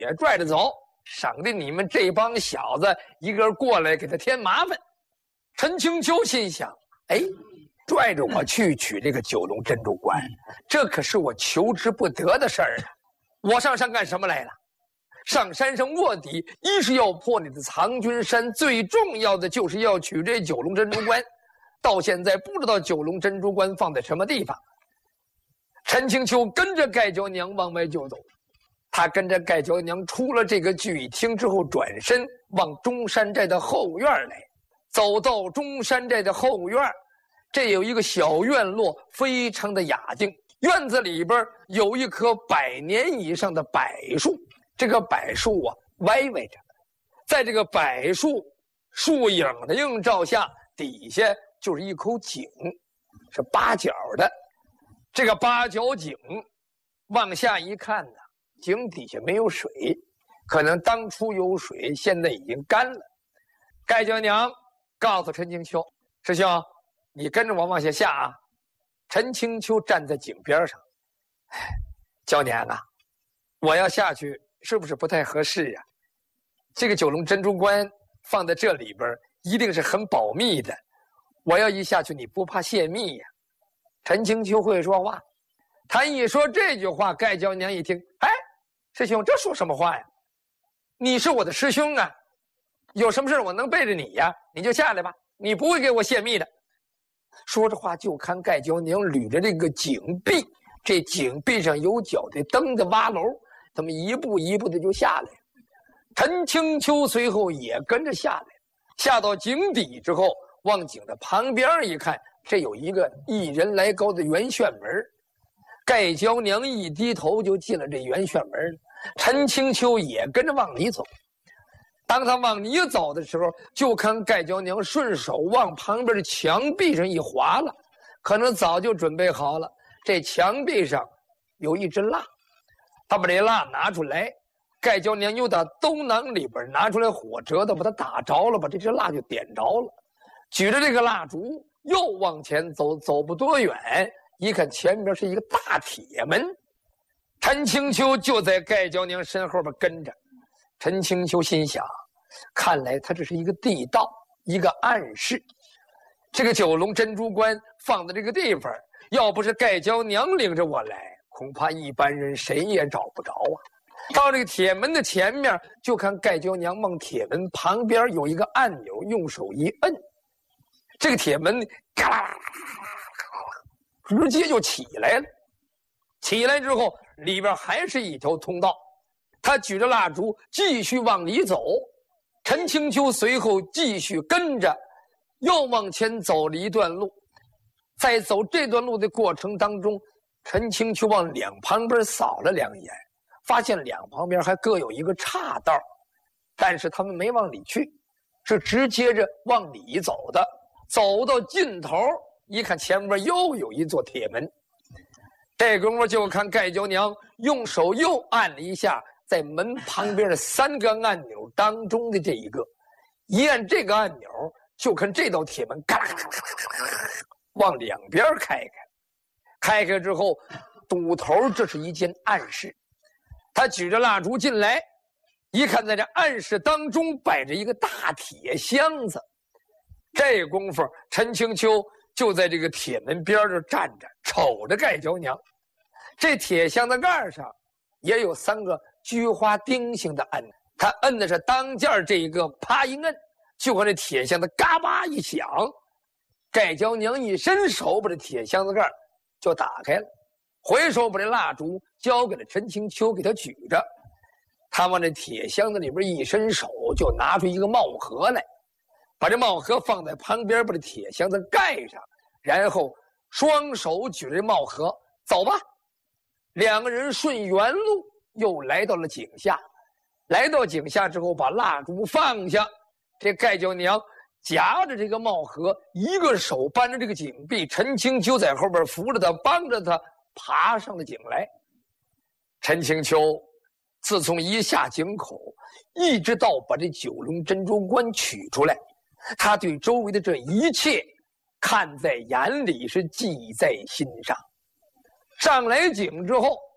也拽着走，省得你们这帮小子一个过来给他添麻烦。陈清秋心想：哎，拽着我去取这个九龙珍珠关，这可是我求之不得的事儿啊！我上山干什么来了？上山上卧底，一是要破你的藏军山，最重要的就是要取这九龙珍珠关。到现在不知道九龙珍珠关放在什么地方。陈清秋跟着盖娇娘往外就走，他跟着盖娇娘出了这个聚义厅之后，转身往中山寨的后院来。走到中山寨的后院，这有一个小院落，非常的雅静。院子里边有一棵100年以上的柏树，这个柏树啊歪歪着，在这个柏树树影的映照下，底下就是一口井，是八角的。这个八角井往下一看呢，井底下没有水，可能当初有水，现在已经干了。盖娇娘告诉陈清秋：“师兄，你跟着我往下下啊。”陈清秋站在井边上，娇娘啊，我要下去是不是不太合适啊？这个九龙珍珠关放在这里边，一定是很保密的。我要一下去，你不怕泄密呀？陈清秋会说话，他一说这句话，盖娇娘一听，哎，师兄，这说什么话呀？你是我的师兄啊，有什么事我能背着你呀？你就下来吧，你不会给我泄密的。说着话，就看盖娇娘捋着这个井壁，这井壁上有脚的蹬的挖楼，他们一步一步的就下来。陈清秋随后也跟着下来，下到井底之后，往井的旁边一看，这有一个1人来高的圆旋门。盖娇娘一低头就进了这圆旋门，陈清秋也跟着往里走。当他往里走的时候，就看盖娇娘顺手往旁边的墙壁上一划了，可能早就准备好了。这墙壁上有一支蜡，他把这蜡拿出来，盖娇娘又打兜囊里边拿出来火折子，把它打着了，把这支蜡就点着了。举着这个蜡烛又往前走，走不多远，一看前边是一个大铁门。陈清秋就在盖娇娘身后边跟着。陈清秋心想，看来他这是一个地道，一个暗示。这个九龙珍珠关放在这个地方，要不是盖娇娘领着我来，恐怕一般人谁也找不着啊。到这个铁门的前面，就看盖娇娘往铁门旁边有一个按钮，用手一摁，这个铁门嘎啦啦啦啦直接就起来了。起来之后，里边还是一条通道。他举着蜡烛继续往里走，陈清秋随后继续跟着，又往前走了一段路。在走这段路的过程当中，陈清秋往两旁边扫了2眼，发现两旁边还各有一个岔道，但是他们没往里去，是直接着往里走的。走到尽头，一看前面又有一座铁门。这功夫就看盖娇娘用手又按了一下在门旁边的3个按钮当中的这一个，一按这个按钮，就看这道铁门嘎啦嘎啦嘎啦往两边开开之后，堵头这是一件暗室。他举着蜡烛进来，一看在这暗室当中摆着一个大铁箱子。这功夫，陈清秋就在这个铁门边上站着，瞅着盖娇娘。这铁箱子盖上也有3个菊花钉形的按钮，他摁的是当间这一个，啪一摁，就看这铁箱子嘎巴一响，盖娇娘一伸手把这铁箱子盖就打开了，回手把这蜡烛交给了陈清秋，给他举着。他往这铁箱子里边一伸手，就拿出一个帽盒来，把这帽盒放在旁边，把这铁箱子盖上，然后双手举着帽盒，走吧。2个人顺原路又来到了井下，来到井下之后，把蜡烛放下，这盖娇娘夹着这个帽盒，一个手扳着这个井壁，陈清秋在后边扶着他，帮着他爬上了井来。陈清秋自从一下井口，一直到把这九龙珍珠关取出来，他对周围的这一切看在眼里，是记在心上。上来井之后，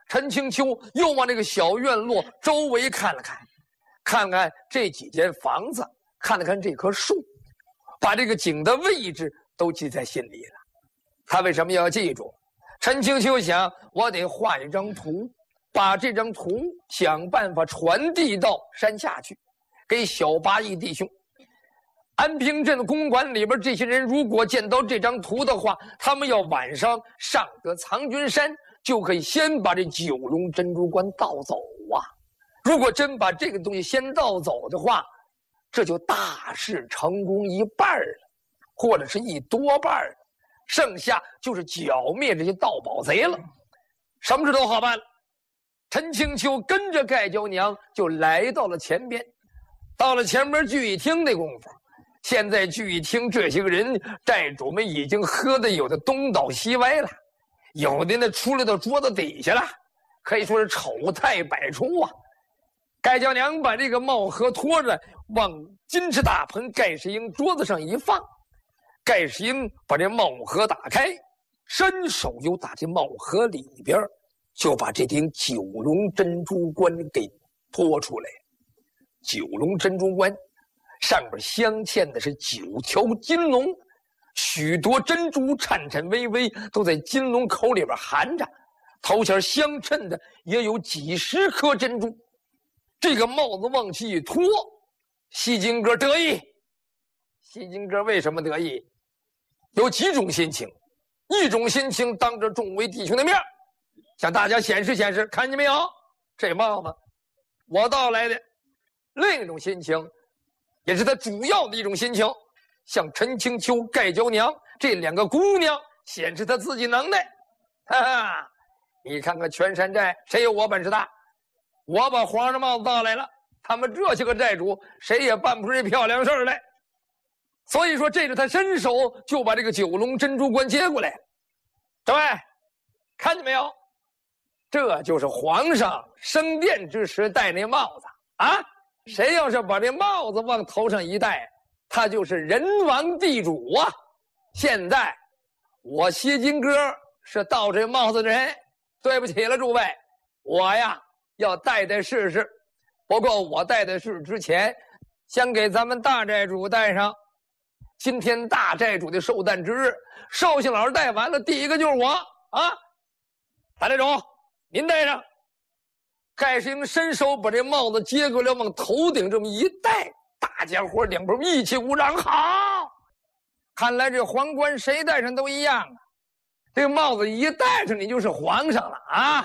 陈清秋又往这个小院落周围看了看，看看这几间房子，看了看这棵树，把这个井的位置都记在心里了。他为什么要记住？陈清秋想，我得画一张图，把这张图想办法传递到山下去，给小八义弟兄。安平镇公馆里边这些人如果见到这张图的话，他们要晚上上得藏军山，就可以先把这九龙珍珠关盗走啊。如果真把这个东西先盗走的话，这就大事成功一半了，或者是一多半了，剩下就是剿灭这些盗宝贼了。什么事都好办了。陈清秋跟着盖娇娘就来到了前边，到了前边聚义厅的功夫，现在聚义厅这些个人寨主们已经喝的有的东倒西歪了，有的呢出来到桌子底下了，可以说是丑态百出啊。盖娇娘把这个帽盒拖着往金翅大棚盖世英桌子上一放，盖世英把这帽盒打开，伸手又打这帽盒里边，就把这顶九龙珍珠冠给拖出来。九龙珍珠冠上边镶嵌的是9条金龙，许多珍珠颤颤巍巍都在金龙口里边含着，头前相衬的也有几十颗珍珠。这个帽子往起一脱，西金哥得意。西金哥为什么得意？有几种心情。一种心情，当着众位弟兄的面向大家显示显示，看见没有，这帽子我盗来的。另一种心情，也是他主要的一种心情，向陈清秋、盖娇娘这2个姑娘显示他自己能耐。哈哈，你看看全山寨谁有我本事大？我把皇上帽子盗来了，他们这些个寨主谁也办不出这漂亮事儿来。所以说这是他伸手就把这个九龙珍珠冠接过来了。各位看见没有，这就是皇上升殿之时戴那帽子啊！谁要是把这帽子往头上一戴，他就是人王地主啊。现在我西金哥是盗这帽子的人，对不起了诸位，我呀要戴试试。不过我戴试之前，先给咱们大寨主戴上。今天大寨主的寿诞之日，寿星老师戴完了，第一个就是我啊！大寨主，您戴上。盖世英伸手把这帽子接过来，往头顶这么一戴，大家伙两边一起鼓掌。好，看来这皇冠谁戴上都一样啊！这个帽子一戴上，你就是皇上了啊！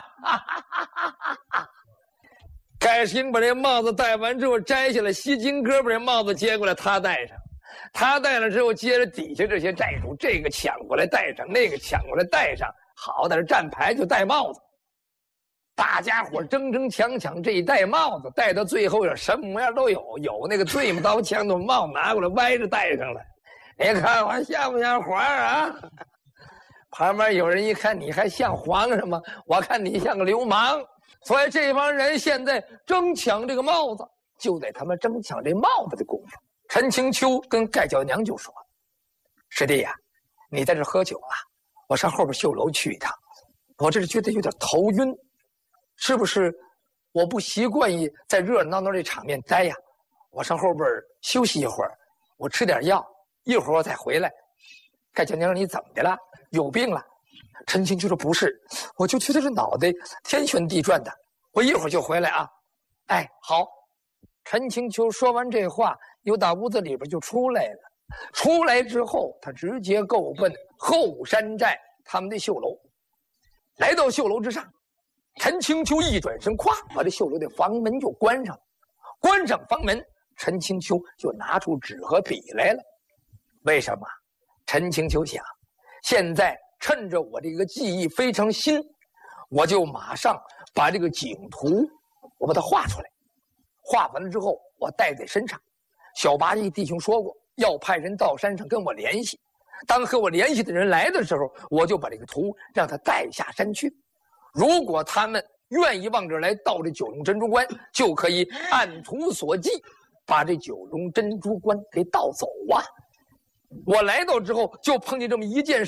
盖世英把这帽子戴完之后摘下来，西金哥把这帽子接过来，他戴上。他戴了之后，接着底下这些寨主，这个抢过来戴上，那个抢过来戴上，好在这站牌就戴帽子。大家伙争争抢抢，这一戴帽子戴到最后什么模样都有，有那个对木刀枪的帽拿过来歪着戴上了。你看我像不像皇上啊？旁边有人一看，你还像皇上吗？我看你像个流氓。所以这帮人现在争抢这个帽子，就在他们争抢这帽子的功夫，陈清秋跟盖娇娘就说：“师弟呀，你在这喝酒啊？我上后边绣楼去一趟，我这是觉得有点头晕。是不是我不习惯于在热热闹闹这场面待呀？我上后边休息一会儿，我吃点药，一会儿我再回来。”盖娇娘说：“你怎么的了？有病了？”陈清秋说：“不是，我就觉得这脑袋天旋地转的，我一会儿就回来啊。”哎，好。陈清秋说完这话，又到屋子里边就出来了。出来之后，他直接够奔后山寨他们的绣楼。来到绣楼之上，陈清秋一转身，咵，把这绣楼的房门就关上了。关上房门，陈清秋就拿出纸和笔来了。为什么？陈清秋想，现在趁着我这个记忆非常新，我就马上把这个景图我把它画出来。画完了之后，我带在身上。小八义弟兄说过，要派人到山上跟我联系。当和我联系的人来的时候，我就把这个图让他带下山去。如果他们愿意往这儿来盗这九龙珍珠冠，就可以按图索骥，把这九龙珍珠冠给盗走啊！我来到之后，就碰见这么一件事儿，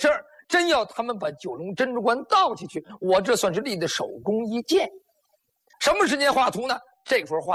真要他们把九龙珍珠观盗下去，我这算是立的手工一件。什么时间画图呢？这幅画